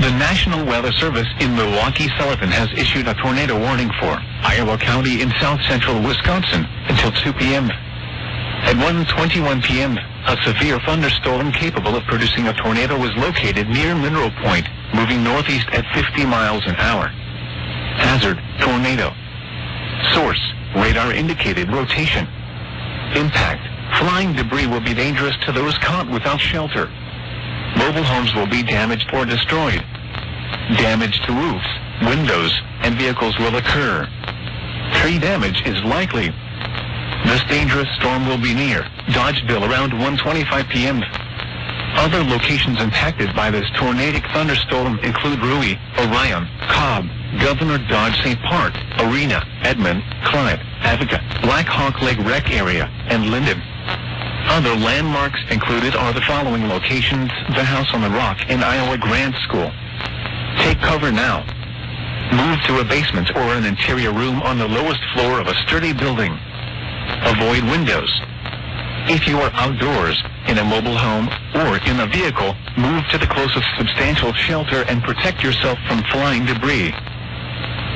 The National Weather Service in Milwaukee-Sullivan has issued a tornado warning for Iowa County in south-central Wisconsin until 2 p.m. At 1:21 p.m., a severe thunderstorm capable of producing a tornado was located near Mineral Point, moving northeast at 50 miles an hour. Hazard, tornado. Source, radar indicated rotation. Impact, flying debris will be dangerous to those caught without shelter. Mobile homes will be damaged or destroyed. Damage to roofs, windows, and vehicles will occur. Tree damage is likely. This dangerous storm will be near Dodgeville around 1:25 p.m. Other locations impacted by this tornadic thunderstorm include Rui, Orion, Cobb, Governor Dodge St. Park, Arena, Edmond, Clyde, Advocate, Black Hawk Lake Rec Area, and Linden. Other landmarks included are the following locations: the House on the Rock and Iowa Grant School. Take cover now. Move to a basement or an interior room on the lowest floor of a sturdy building. Avoid windows. If you are outdoors, in a mobile home, or in a vehicle, move to the closest substantial shelter and protect yourself from flying debris.